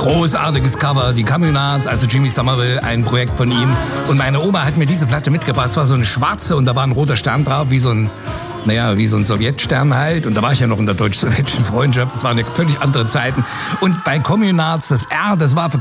Großartiges Cover, die Communards, also Jimmy Somerville, ein Projekt von ihm. Und meine Oma hat mir diese Platte mitgebracht. Es war so eine schwarze und da war ein roter Stern drauf, wie so ein Sowjetstern halt. Und da war ich ja noch in der deutsch-sowjetischen Freundschaft. Das waren ja völlig andere Zeiten. Und bei Communards, das R, das war